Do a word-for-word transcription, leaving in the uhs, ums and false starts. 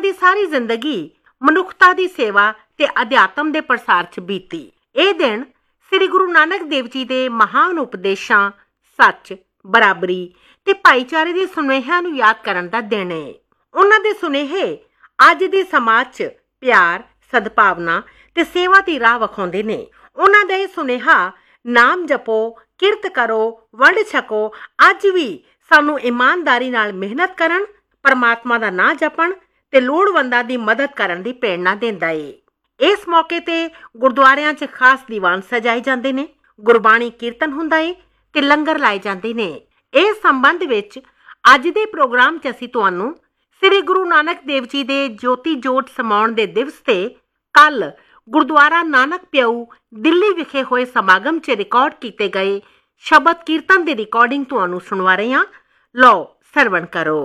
ਦੀ ਸਾਰੀ ਜ਼ਿੰਦਗੀ ਮਨੁੱਖਤਾ ਦੀ ਸੇਵਾ ਤੇ ਅਧਿਆਤਮ ਦੇ ਪ੍ਰਸਾਰ 'ਚ ਬੀਤੀ। ਇਹ ਦਿਨ ਸ੍ਰੀ ਗੁਰੂ ਨਾਨਕ ਦੇਵ ਜੀ ਦੇ ਮਹਾਨ ਉਪਦੇਸ਼ਾਂ, ਸੱਚ, ਬਰਾਬਰੀ ਤੇ ਭਾਈਚਾਰੇ ਦੇ ਸੁਨੇਹਿਆਂ ਨੂੰ ਯਾਦ ਕਰਨ ਦਾ ਦਿਨ ਹੈ। ਉਹਨਾਂ ਦੇ ਸੁਨੇਹੇ ਅੱਜ ਦੇ ਸਮਾਜ 'ਚ ਪਿਆਰ, ਸਦਭਾਵਨਾ ਤੇ ਸੇਵਾ ਦੀ ਰਾਹ ਵਿਖਾਉਂਦੇ ਨੇ। ਉਹਨਾਂ ਦਾ ਇਹ ਸੁਨੇਹਾ ਨਾਮ ਜਪੋ, ਕਿਰਤ ਕਰੋ, ਵੰਡ ਛਕੋ ਅੱਜ ਵੀ ਸਾਨੂੰ ਇਮਾਨਦਾਰੀ ਨਾਲ ਮਿਹਨਤ ਕਰਨ, ਪਰਮਾਤਮਾ ਦਾ ਨਾਂ ਜਪਣ ਤੇ ਲੋੜਵੰਦਾਂ ਦੀ ਮਦਦ ਕਰਨ ਦੀ ਪ੍ਰੇਰਨਾ ਦਿੰਦਾ ਏ। ਇਸ ਮੌਕੇ ਤੇ ਗੁਰਦੁਆਰਿਆਂ 'ਚ ਖਾਸ ਦੀਵਾਨ ਸਜਾਏ ਜਾਂਦੇ ਨੇ, ਗੁਰਬਾਣੀ ਕੀਰਤਨ ਹੁੰਦਾ ਏ ਤੇ ਲੰਗਰ ਲਾਏ ਜਾਂਦੇ ਨੇ। ਇਸ ਸੰਬੰਧ ਵਿੱਚ ਅੱਜ ਦੇ ਪ੍ਰੋਗਰਾਮ 'ਚ ਅਸੀਂ ਤੁਹਾਨੂੰ ਸ੍ਰੀ ਗੁਰੂ ਨਾਨਕ ਦੇਵ ਜੀ ਦੇ ਜੋਤੀ ਜੋਤ ਸਮਾਉਣ ਦੇ ਦਿਵਸ ਤੇ ਕੱਲ ਗੁਰਦੁਆਰਾ ਨਾਨਕ ਪਿਆਊ ਦਿੱਲੀ ਵਿਖੇ ਹੋਏ ਸਮਾਗਮ 'ਚ ਰਿਕਾਰਡ ਕੀਤੇ ਗਏ ਸ਼ਬਦ ਕੀਰਤਨ ਦੀ ਰਿਕਾਰਡਿੰਗ ਤੁਹਾਨੂੰ ਸੁਣਵਾ ਰਹੇ ਹਾਂ। ਲਓ ਸਰਵਣ ਕਰੋ।